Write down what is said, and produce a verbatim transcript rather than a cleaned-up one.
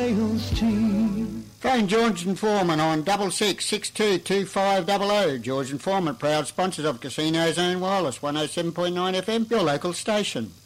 sales team. Phone George and Foreman on double six six two two five double oh. George and Foreman, proud sponsors of Casino Zone Wireless, one oh seven point nine F M, your local station.